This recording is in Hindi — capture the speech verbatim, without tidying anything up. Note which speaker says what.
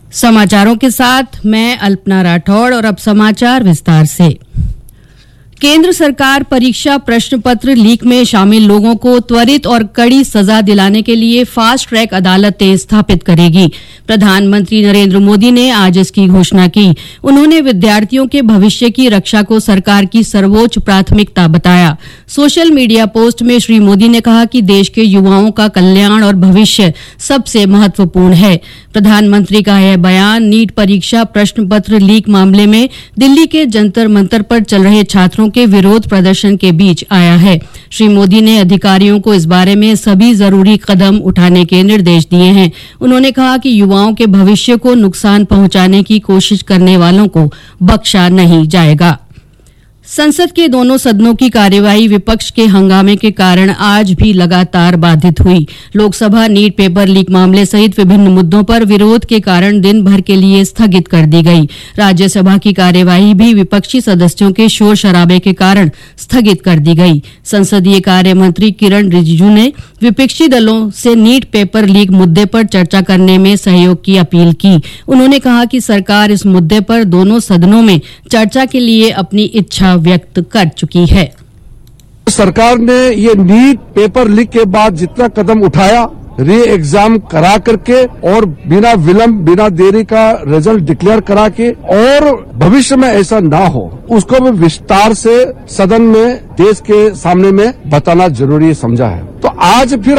Speaker 1: समाचारों के साथ मैं अल्पना राठौड़ और अब समाचार विस्तार से। केंद्र सरकार परीक्षा प्रश्न पत्र लीक में शामिल लोगों को त्वरित और कड़ी सजा दिलाने के लिए फास्ट ट्रैक अदालतें स्थापित करेगी। प्रधानमंत्री नरेंद्र मोदी ने आज इसकी घोषणा की। उन्होंने विद्यार्थियों के भविष्य की रक्षा को सरकार की सर्वोच्च प्राथमिकता बताया। सोशल मीडिया पोस्ट में श्री मोदी ने कहा कि देश के युवाओं का कल्याण और भविष्य सबसे महत्वपूर्ण है। प्रधानमंत्री का यह बयान नीट परीक्षा प्रश्न पत्र लीक मामले में दिल्ली के जंतर मंतर पर चल रहे छात्रों के विरोध प्रदर्शन के बीच आया है। श्री मोदी ने अधिकारियों को इस बारे में सभी जरूरी कदम उठाने के निर्देश दिए हैं। उन्होंने कहा कि युवाओं के भविष्य को नुकसान पहुंचाने की कोशिश करने वालों को बख्शा नहीं जाएगा। संसद के दोनों सदनों की कार्यवाही विपक्ष के हंगामे के कारण आज भी लगातार बाधित हुई। लोकसभा नीट पेपर लीक मामले सहित विभिन्न मुद्दों पर विरोध के कारण दिन भर के लिए स्थगित कर दी गई। राज्यसभा की कार्यवाही भी विपक्षी सदस्यों के शोर शराबे के कारण स्थगित कर दी गई। संसदीय कार्य मंत्री किरण रिजिजू ने विपक्षी दलों से नीट पेपर लीक मुद्दे पर चर्चा करने में सहयोग की अपील की। उन्होंने कहा कि सरकार इस मुद्दे पर दोनों सदनों में चर्चा के लिए अपनी इच्छा व्यक्त कर चुकी है।
Speaker 2: सरकार ने ये नीट पेपर लीक के बाद जितना कदम उठाया, री एग्जाम करा करके और बिना विलंब बिना देरी का रिजल्ट डिक्लेयर करा के, और भविष्य में ऐसा ना हो उसको भी विस्तार से सदन में देश के सामने में बताना जरूरी समझा है। तो आज फिर